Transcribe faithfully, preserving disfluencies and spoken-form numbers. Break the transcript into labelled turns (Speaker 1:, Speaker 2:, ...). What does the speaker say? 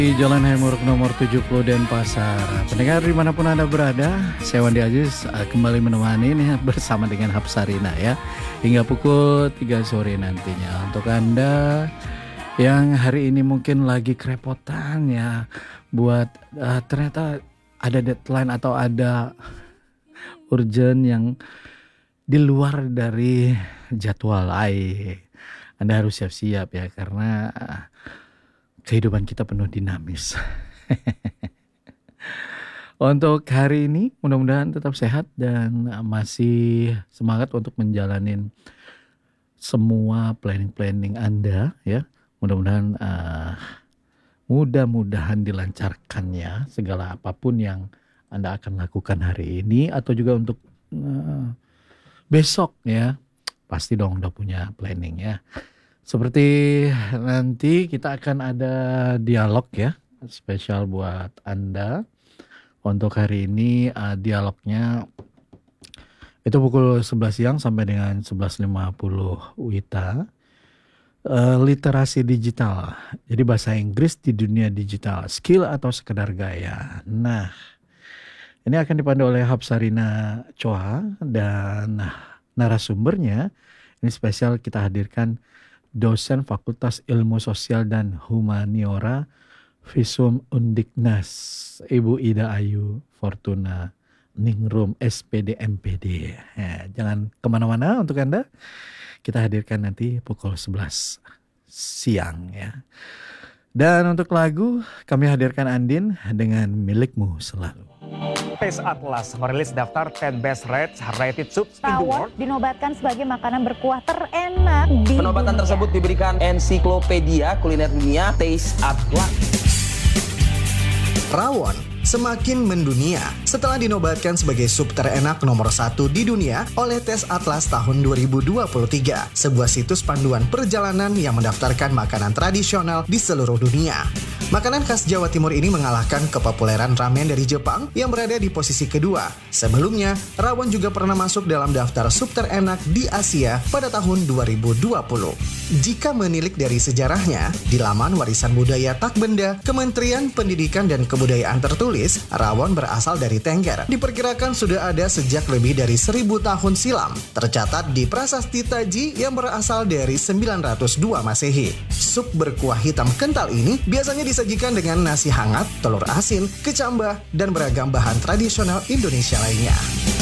Speaker 1: Di Jalan Hemuruk nomor tujuh puluh Denpasar. Pendengar dimanapun Anda berada, saya Wandi Aziz uh, kembali menemani nih bersama dengan Hapsarina ya, hingga pukul tiga sore nantinya. Untuk Anda yang hari ini mungkin lagi kerepotan ya, buat uh, ternyata ada deadline atau ada urgent yang di luar dari jadwal, ay, Anda harus siap-siap ya, karena uh, kehidupan kita penuh dinamis. Untuk hari ini mudah-mudahan tetap sehat dan masih semangat untuk menjalanin semua planning-planning Anda ya. Mudah-mudahan uh, mudah-mudahan dilancarkan ya segala apapun yang Anda akan lakukan hari ini atau juga untuk uh, besok ya. Pasti dong udah punya planning ya. Seperti nanti kita akan ada dialog ya, spesial buat Anda. Untuk hari ini uh, dialognya itu pukul sebelas siang sampai dengan sebelas lima puluh W I T A. Uh, literasi digital, jadi bahasa Inggris di dunia digital, skill atau sekedar gaya. Nah, ini akan dipandu oleh Hapsarina Choa dan narasumbernya ini spesial kita hadirkan dosen Fakultas Ilmu Sosial dan Humaniora Visum Undiknas, Ibu Ida Ayu Fortuna Ningrum S P D M P D. Ya, jangan kemana-mana untuk Anda. Kita hadirkan nanti pukul sebelas siang ya. Dan untuk lagu kami hadirkan Andin dengan Milikmu Selalu.
Speaker 2: Taste Atlas merilis daftar sepuluh Best Rates Rated Soups in the
Speaker 3: Rawon
Speaker 2: World.
Speaker 3: dinobatkan sebagai makanan berkuah terenak di
Speaker 4: Penobatan
Speaker 3: dunia.
Speaker 4: tersebut diberikan ensiklopedia kuliner dunia Taste Atlas.
Speaker 5: Rawon semakin mendunia setelah dinobatkan sebagai sup terenak nomor satu di dunia oleh Tes Atlas tahun dua ribu dua puluh tiga, sebuah situs panduan perjalanan yang mendaftarkan makanan tradisional di seluruh dunia. Makanan khas Jawa Timur ini mengalahkan kepopuleran ramen dari Jepang yang berada di posisi kedua. Sebelumnya, rawon juga pernah masuk dalam daftar sup terenak di Asia pada tahun dua ribu dua puluh. Jika menilik dari sejarahnya, di laman warisan budaya Takbenda, Kementerian Pendidikan dan Kebudayaan tertulis, rawon berasal dari Tengger. Diperkirakan sudah ada sejak lebih dari seribu tahun silam. Tercatat di Prasasti Taji yang berasal dari sembilan ratus dua Masehi. Sup berkuah hitam kental ini biasanya disajikan dengan nasi hangat, telur asin, kecambah, dan beragam bahan tradisional Indonesia lainnya.